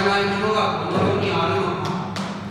えないものがこの世にある